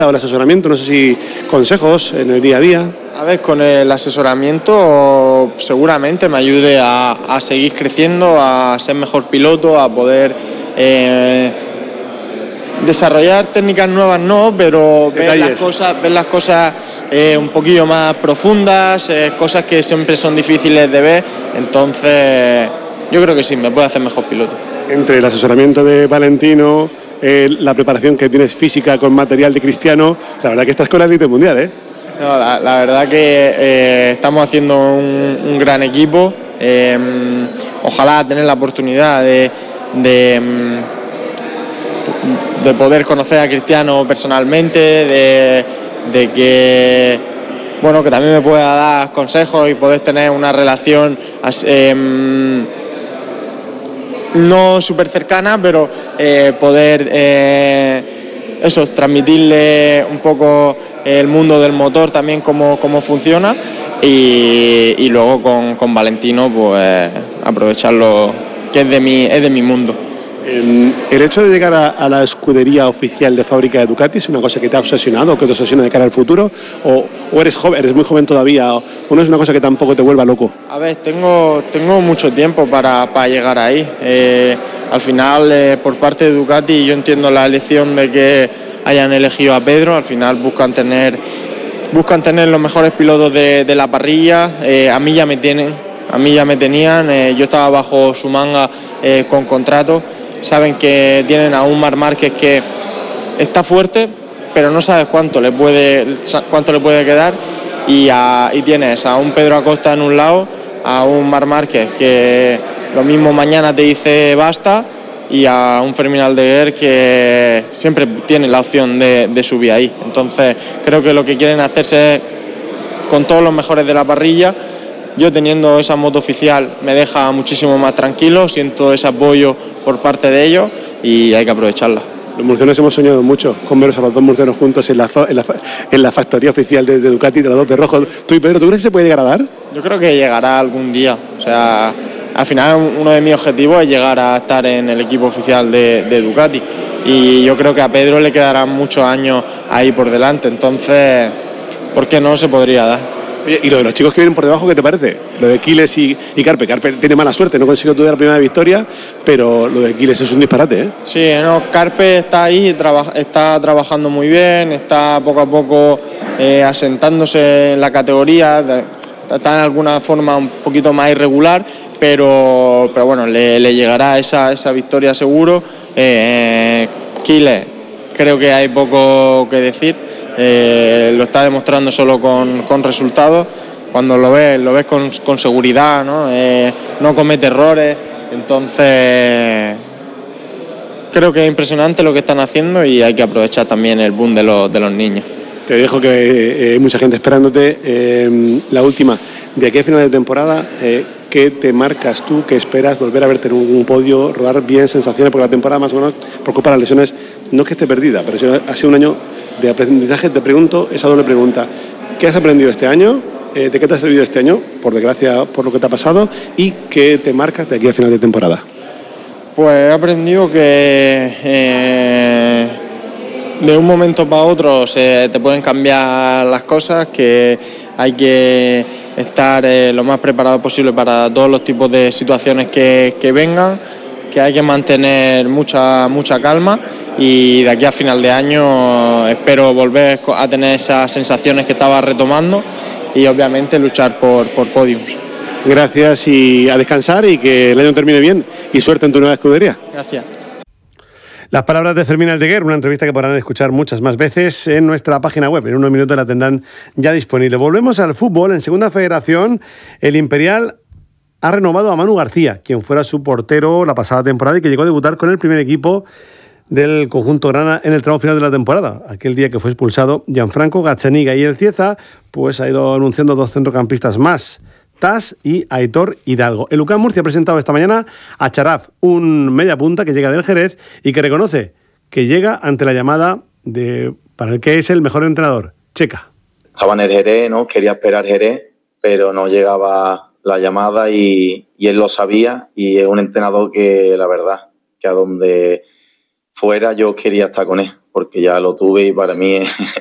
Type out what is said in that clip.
o el asesoramiento, no sé si consejos en el día a día. A ver, con el asesoramiento seguramente me ayude a seguir creciendo, a ser mejor piloto, a poder desarrollar técnicas nuevas, no, pero ver las cosas un poquillo más profundas, cosas que siempre son difíciles de ver. Entonces, yo creo que sí, me puede hacer mejor piloto. Entre el asesoramiento de Valentino, la preparación que tienes física con material de Cristiano, la verdad que estás con la élite mundial, ¿eh? No, la verdad que estamos haciendo un gran equipo. Ojalá tener la oportunidad de poder conocer a Cristiano personalmente, de que también me pueda dar consejos y poder tener una relación no súper cercana, pero poder transmitirle un poco el mundo del motor también, cómo funciona, y luego con Valentino pues aprovecharlo, que es de mi mundo. ¿El hecho de llegar a la escudería oficial de fábrica de Ducati es una cosa que te ha obsesionado o que te obsesiona de cara al futuro? ¿O eres joven, eres muy joven todavía? ¿O no es una cosa que tampoco te vuelva loco? A ver, tengo mucho tiempo para llegar ahí. Al final, por parte de Ducati, yo entiendo la elección de que hayan elegido a Pedro. Al final buscan tener los mejores pilotos de la parrilla. A mí ya me tenían. Yo estaba bajo su manga con contrato. Saben que tienen a un Marc Márquez que está fuerte, pero no sabes cuánto le puede quedar, y tienes a un Pedro Acosta en un lado, a un Marc Márquez que lo mismo mañana te dice basta, y a un Fermín Aldeguer que siempre tiene la opción de subir ahí. Entonces creo que lo que quieren hacerse es con todos los mejores de la parrilla. Yo, teniendo esa moto oficial, me deja muchísimo más tranquilo, siento ese apoyo por parte de ellos y hay que aprovecharla. Los murcianos hemos soñado mucho con veros a los dos murcianos juntos en la factoría oficial de Ducati, de los dos de rojo. Tú y Pedro, ¿tú crees que se puede llegar a dar? Yo creo que llegará algún día. O sea, al final uno de mis objetivos es llegar a estar en el equipo oficial de Ducati, y yo creo que a Pedro le quedarán muchos años ahí por delante, entonces, ¿por qué no se podría dar? Y lo de los chicos que vienen por debajo, ¿qué te parece? Lo de Quiles y Carpe. Carpe tiene mala suerte, no consiguió todavía la primera victoria, pero lo de Quiles es un disparate, ¿eh? Sí, Carpe está ahí, está trabajando muy bien, está poco a poco asentándose en la categoría, está de alguna forma un poquito más irregular, pero bueno, le llegará esa victoria seguro. Quiles, creo que hay poco que decir. Lo está demostrando solo con resultados. Cuando lo ves con seguridad, ¿no? No comete errores. Entonces creo que es impresionante lo que están haciendo y hay que aprovechar también el boom de los niños. Te dejo que hay mucha gente esperándote. La última, de aquí a final de temporada, ¿qué te marcas tú? ¿Qué esperas? Volver a verte en un podio, rodar bien, sensaciones, porque la temporada más o menos, por culpa de las lesiones, no es que esté perdida, pero ha sido un año de aprendizaje. Te pregunto esa doble pregunta: ¿qué has aprendido este año? ¿De qué te ha servido este año, por desgracia, por lo que te ha pasado? ¿Y qué te marcas de aquí a final de temporada? Pues he aprendido que de un momento para otro te pueden cambiar las cosas, que hay que estar lo más preparado posible para todos los tipos de situaciones que vengan, que hay que mantener mucha calma, y de aquí a final de año espero volver a tener esas sensaciones que estaba retomando y obviamente luchar por podiums. Gracias, y a descansar y que el año termine bien, y suerte en tu nueva escudería. Gracias. Las palabras de Fermín Aldeguer, una entrevista que podrán escuchar muchas más veces en nuestra página web. En unos minutos la tendrán ya disponible. Volvemos al fútbol. En Segunda Federación, el Imperial ha renovado a Manu García, quien fuera su portero la pasada temporada y que llegó a debutar con el primer equipo del conjunto grana en el tramo final de la temporada, aquel día que fue expulsado Gianfranco Gazzaniga. Y el Cieza pues ha ido anunciando dos centrocampistas más, Tas y Aitor Hidalgo. El UCAM Murcia ha presentado esta mañana a Charaf, un media punta que llega del Jerez y que reconoce que llega ante la llamada para el que es el mejor entrenador, Checa. Estaba en el Jerez, ¿no? Quería esperar Jerez, pero no llegaba la llamada y él lo sabía, y es un entrenador que, la verdad, que a donde fuera yo quería estar con él, porque ya lo tuve y para mí